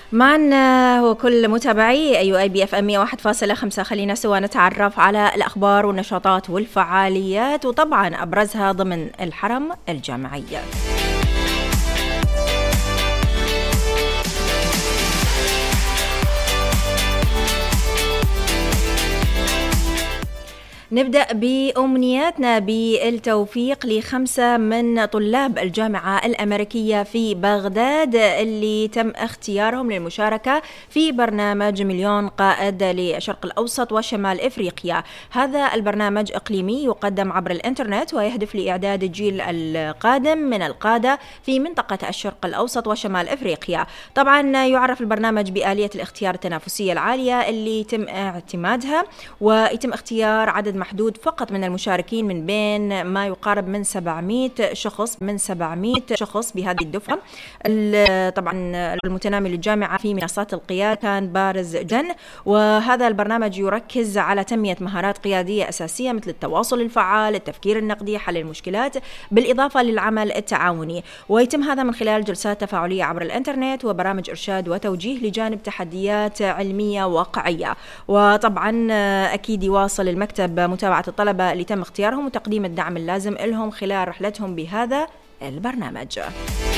معنا وكل متابعي UAB FM 101.5. خلينا سوا نتعرف على الأخبار والنشاطات والفعاليات، وطبعا أبرزها ضمن الحرم الجامعي. نبدأ بأمنياتنا بالتوفيق ل5 من طلاب الجامعة الأمريكية في بغداد اللي تم اختيارهم للمشاركة في برنامج مليون قائد للشرق الأوسط وشمال إفريقيا. هذا البرنامج إقليمي يقدم عبر الإنترنت ويهدف لإعداد الجيل القادم من القادة في منطقة الشرق الأوسط وشمال إفريقيا. طبعا يعرف البرنامج بآلية الاختيار التنافسية العالية اللي يتم اعتمادها، ويتم اختيار عدد محدود فقط من المشاركين من بين ما يقارب من 700 شخص بهذه الدفعة. طبعا المتنامي للجامعة في منصات القيادة كان بارز جدا، وهذا البرنامج يركز على تنمية مهارات قيادية أساسية مثل التواصل الفعال، التفكير النقدي، حل المشكلات، بالإضافة للعمل التعاوني. ويتم هذا من خلال جلسات تفاعلية عبر الإنترنت وبرامج إرشاد وتوجيه لجانب تحديات علمية واقعية. وطبعا أكيد يواصل المكتب متابعة الطلبة اللي تم اختيارهم وتقديم الدعم اللازم لهم خلال رحلتهم بهذا البرنامج.